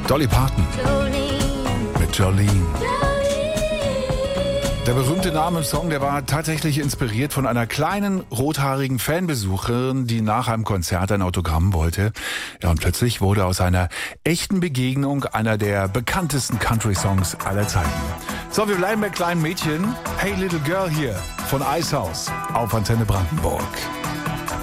Dolly Parton mit Jolene. Der berühmte Name im Song, der war tatsächlich inspiriert von einer kleinen, rothaarigen Fanbesucherin, die nach einem Konzert ein Autogramm wollte. Ja, und plötzlich wurde aus einer echten Begegnung einer der bekanntesten Country-Songs aller Zeiten. So, wir bleiben bei kleinen Mädchen. Hey Little Girl hier von Icehouse auf Antenne Brandenburg.